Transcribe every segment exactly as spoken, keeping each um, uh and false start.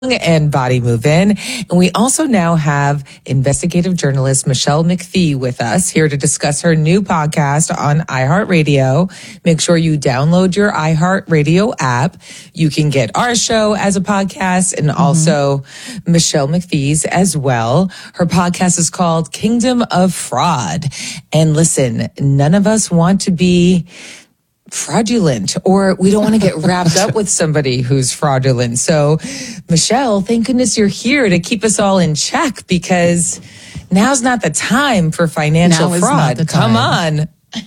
and Body Move In. And we also now have investigative journalist Michelle McPhee with us here to discuss her new podcast on iHeartRadio. Make sure you download your iHeartRadio app. You can get our show as a podcast and also mm-hmm. Michelle McPhee's as well. Her podcast is called Kingdom of Fraud. And listen, none of us want to be fraudulent, or we don't want to get wrapped up with somebody who's fraudulent. So, Michelle, thank goodness you're here to keep us all in check, because now's not the time for financial now fraud. Come on.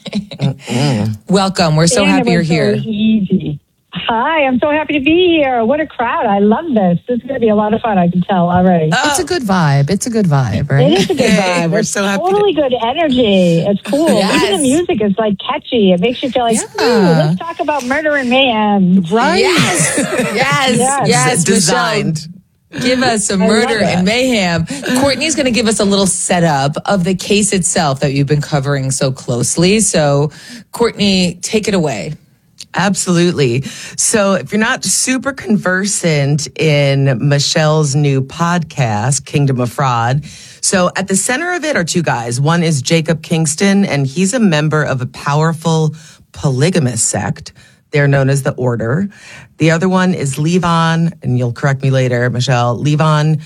Welcome. We're so and happy you're here. So easy. Hi, I'm so happy to be here. What a crowd. I love this. This is going to be a lot of fun, I can tell already. Oh. It's a good vibe. It's a good vibe, right? It is a good vibe. We're it's so happy. Totally to... good energy. It's cool. Yes. Even the music is like catchy. It makes you feel like, yeah. ooh, let's talk about murder and mayhem. Right? Yes. yes. Yes. yes. Designed. Michelle, give us some murder and mayhem. Courtney's going to give us a little setup of the case itself that you've been covering so closely. So, Courtney, take it away. Absolutely. So if you're not super conversant in Michelle's new podcast, Kingdom of Fraud, so at the center of it are two guys. One is Jacob Kingston, and he's a member of a powerful polygamous sect. They're known as the Order. The other one is Levon, and you'll correct me later, Michelle, Levon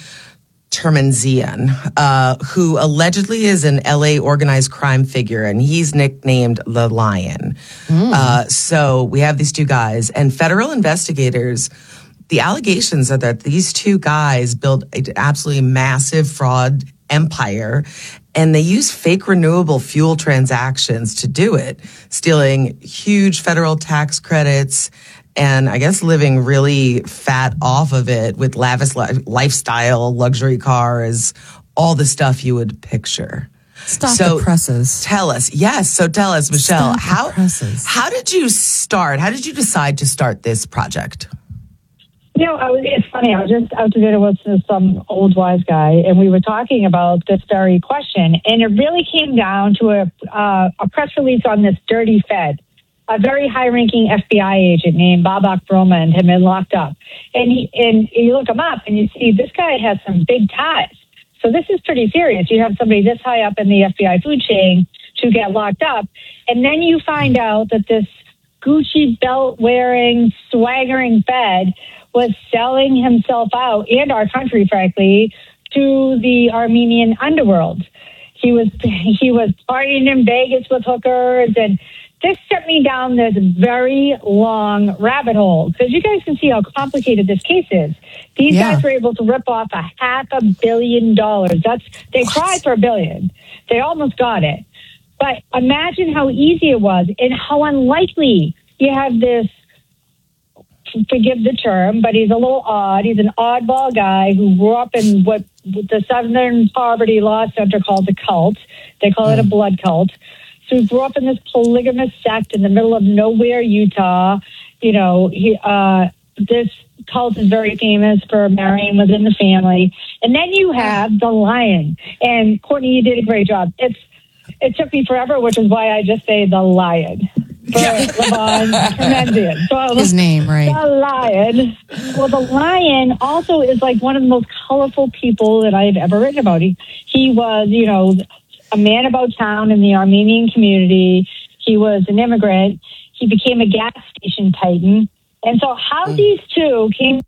Termanzian, uh, who allegedly is an L A organized crime figure, and he's nicknamed the Lion. Mm. Uh, so we have these two guys, and federal investigators, the allegations are that these two guys built an absolutely massive fraud empire, and they use fake renewable fuel transactions to do it, stealing huge federal tax credits, and I guess living really fat off of it with lavish li- lifestyle, luxury cars, all the stuff you would picture. Stop so the presses. Tell us. Yes. So tell us, Michelle, Stop how, the presses. how did you start? How did you decide to start this project? You know, I was, it's funny. I was just out to dinner with some old wise guy, and we were talking about this very question. And it really came down to a, uh, a press release on this dirty Fed. A very high-ranking F B I agent named Babak Broman had been locked up. And, he, and you look him up, and you see this guy has some big ties. So this is pretty serious. You have somebody this high up in the F B I food chain to get locked up. And then you find out that this Gucci belt-wearing, swaggering Fed was selling himself out, and our country, frankly, to the Armenian underworld. He was he was partying in Vegas with hookers, and this sent me down this very long rabbit hole, because you guys can see how complicated this case is. These yeah. guys were able to rip off a half a billion dollars. That's they what? tried for a billion. They almost got it. But imagine how easy it was and how unlikely. You have this, forgive the term, but he's a little odd. He's an oddball guy who grew up in what the Southern Poverty Law Center calls a cult. They call mm. it a blood cult. So he grew up in this polygamous sect in the middle of nowhere, Utah. You know, he, uh, this cult is very famous for marrying within the family. And then you have the Lion. And Courtney, you did a great job. It's It took me forever, which is why I just say the Lion. For Levon Termanzian. So his name, right? The Lion. Well, the Lion also is like one of the most colorful people that I've ever written about. He, he was, you know, a man about town in the Armenian community. He was an immigrant. He became a gas station titan. And so how mm. these two came